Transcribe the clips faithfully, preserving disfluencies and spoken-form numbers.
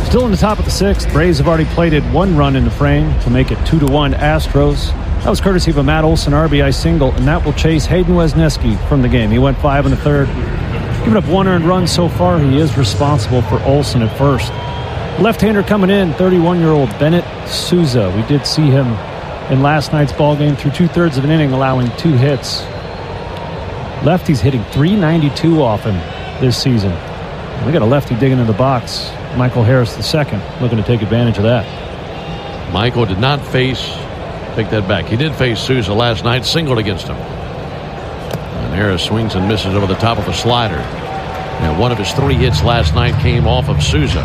Still in the top of the sixth. Braves have already plated one run in the frame to make it two to one Astros. That was courtesy of a Matt Olson R B I single, and that will chase Hayden Wesneski from the game. He went five in the third. Giving up one earned run so far. He is responsible for Olson at first. Left-hander coming in, thirty-one-year-old Bennett Souza. We did see him in last night's ballgame through two-thirds of an inning, allowing two hits. Lefty's hitting three ninety-two off him this season. We got a lefty digging in the box. Michael Harris the second, looking to take advantage of that. Michael did not face, take that back. He did face Souza last night, singled against him. And Harris swings and misses over the top of a slider. And one of his three hits last night came off of Souza.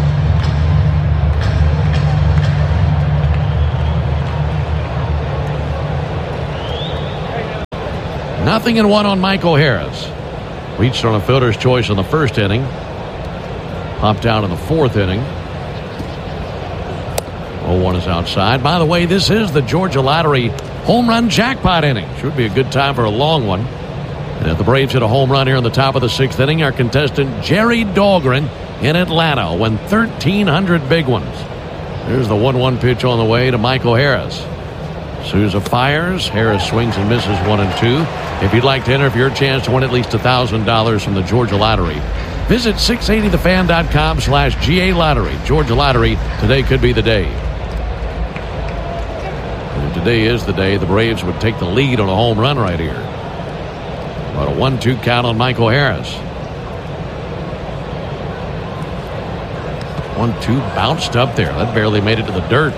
Nothing in one on Michael Harris. Reached on a fielder's choice in the first inning. Popped out in the fourth inning. oh one is outside. By the way, this is the Georgia Lottery home run jackpot inning. Should be a good time for a long one. And if the Braves hit a home run here in the top of the sixth inning, our contestant Jerry Dahlgren in Atlanta won thirteen hundred big ones. There's the one one pitch on the way to Michael Harris. Souza fires. Harris swings and misses one and two. If you'd like to enter for your chance to win at least one thousand dollars from the Georgia Lottery, visit six eighty the fan dot com slash G A Lottery. Georgia Lottery, today could be the day. And today is the day the Braves would take the lead on a home run right here. About a one two count on Michael Harris. one two bounced up there. That barely made it to the dirt.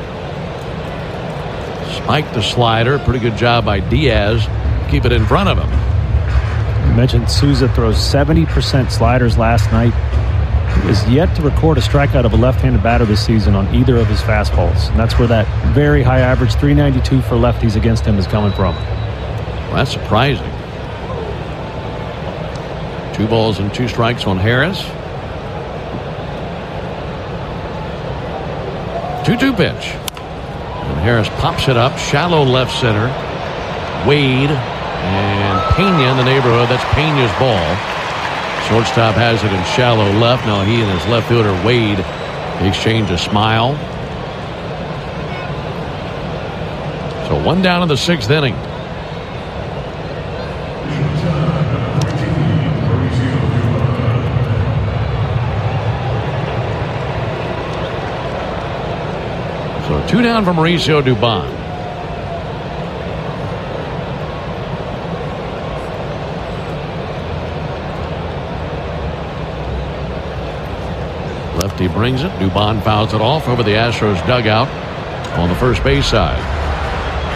Spiked the slider. Pretty good job by Diaz. Keep it in front of him. You mentioned Souza throws seventy percent sliders last night. He is yet to record a strikeout of a left-handed batter this season on either of his fastballs. And that's where that very high average three ninety-two for lefties against him is coming from. Well, that's surprising. Two balls and two strikes on Harris. two two pitch. And Harris pops it up. Shallow left center. Wade and Pena in the neighborhood. That's Pena's ball. Shortstop has it in shallow left. Now he and his left fielder Wade exchange a smile. So one down in the sixth inning. So two down for Mauricio Dubon. Lefty brings it. Dubon fouls it off over the Astros dugout on the first base side.